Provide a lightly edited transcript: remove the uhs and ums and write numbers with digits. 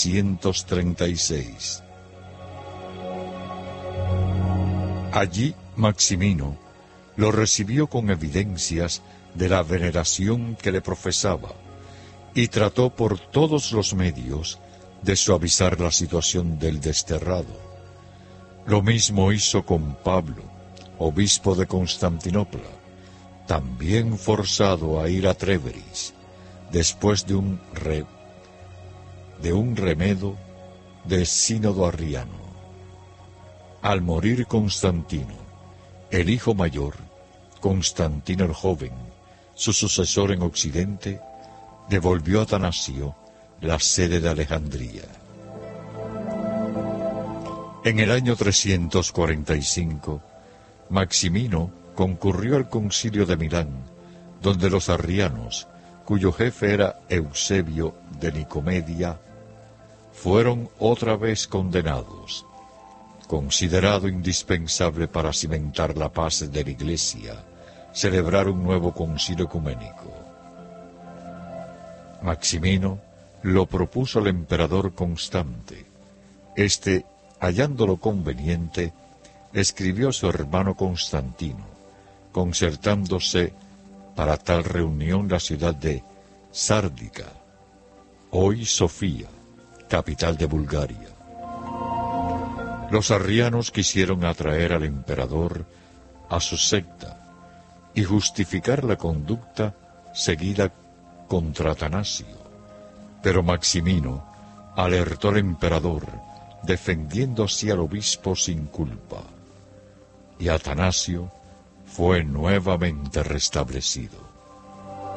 336. Allí Maximino lo recibió con evidencias de la veneración que le profesaba y trató por todos los medios de suavizar la situación del desterrado. Lo mismo hizo con Pablo, obispo de Constantinopla, también forzado a ir a Trébris, después de un remedo de sínodo arriano. Al morir Constantino, el hijo mayor, Constantino el joven, su sucesor en Occidente, devolvió a Atanasio la sede de Alejandría. En el año 345, Maximino concurrió al concilio de Milán, donde los arrianos, cuyo jefe era Eusebio de Nicomedia, fueron otra vez condenados, considerado indispensable para cimentar la paz de la Iglesia, celebrar un nuevo concilio ecuménico. Maximino lo propuso al emperador Constante. Este, hallándolo conveniente, escribió a su hermano Constantino, concertándose para tal reunión la ciudad de Sárdica, hoy Sofía, capital de Bulgaria. Los arrianos quisieron atraer al emperador a su secta y justificar la conducta seguida contra Atanasio, pero Maximino alertó al emperador, defendiendo así al obispo sin culpa, y Atanasio fue nuevamente restablecido.